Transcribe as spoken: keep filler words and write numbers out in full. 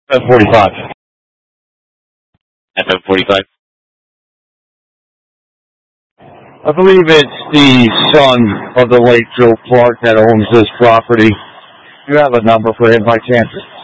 F forty-five. F M forty-five. I believe it's the son of the late Joe Clark that owns this property. Do you have a number for him by chance?